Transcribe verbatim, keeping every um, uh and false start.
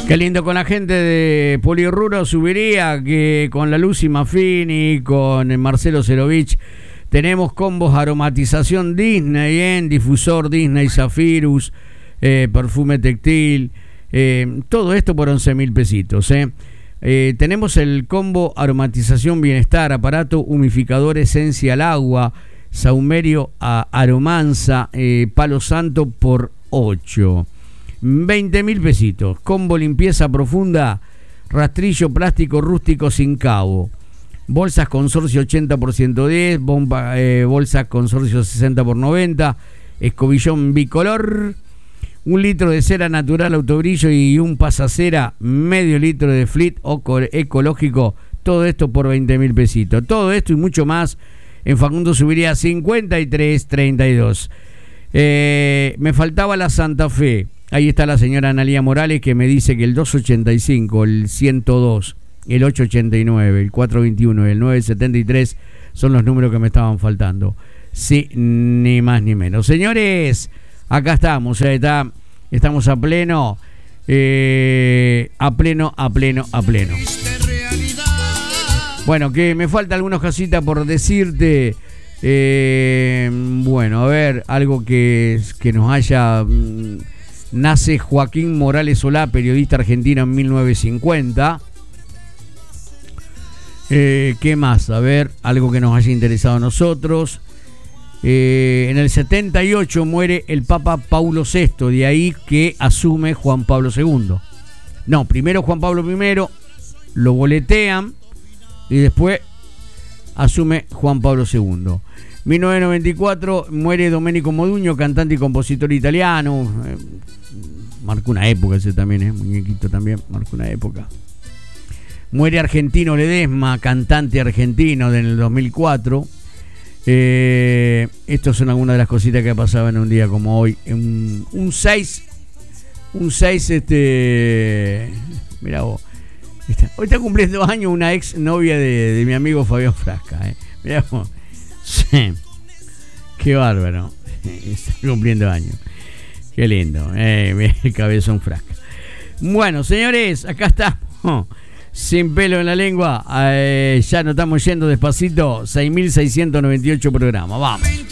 Qué lindo con la gente de Polirruro Subiría, que con la Lucy Maffini, con Marcelo Cerovich, tenemos combos aromatización Disney, ¿eh? Difusor Disney Zafirus, eh, perfume textil, eh, todo esto por once mil pesitos, ¿eh? Eh, tenemos el combo aromatización bienestar, aparato humificador esencia al agua, saumerio a aromanza, eh, palo santo por ocho. veinte mil pesitos. Combo limpieza profunda, rastrillo plástico rústico sin cabo. Bolsas consorcio ochenta por ciento diez, bomba, eh, bolsas consorcio sesenta por noventa, escobillón bicolor, un litro de cera natural autobrillo y un pasacera, medio litro de flit o ecológico. Todo esto por veinte mil pesitos. Todo esto y mucho más en Facundo Subiría cincuenta y tres treinta y dos. Eh, me faltaba la Santa Fe. Ahí está la señora Analía Morales, que me dice que el doscientos ochenta y cinco, el ciento dos, el ochocientos ochenta y nueve, el cuatrocientos veintiuno y el novecientos setenta y tres son los números que me estaban faltando. Sí, ni más ni menos. Señores, acá estamos, eh, está, estamos a pleno, eh, a pleno, a pleno, a pleno. Bueno, que me falta algunas cositas por decirte. Eh, bueno, a ver, algo que, que nos haya... Mmm, nace Joaquín Morales Solá, periodista argentino en mil novecientos cincuenta. Eh, ¿Qué más? A ver, algo que nos haya interesado a nosotros. Eh, en el setenta y ocho muere el Papa Paulo sexto, de ahí que asume Juan Pablo segundo. No, primero Juan Pablo primero, lo boletean y después asume Juan Pablo segundo. mil novecientos noventa y cuatro muere Domenico Modugno, cantante y compositor italiano. Eh, marcó una época ese también, ¿eh? Muñequito también, marcó una época. Muere Argentino Ledesma, cantante argentino del dos mil cuatro. Eh, Estas son algunas de las cositas que pasaban en un día como hoy. Un, un seis, un seis, este... Mirá vos. Está, hoy está cumpliendo años una ex novia de, de mi amigo Fabián Frasca, ¿eh? Mirá vos. Sí. Qué bárbaro. Está cumpliendo años. Qué lindo. Eh, el cabezón Frasca. Bueno, señores, acá estamos. Sin pelo en la lengua. Eh, ya nos estamos yendo despacito. seis mil seiscientos noventa y ocho programas. Vamos.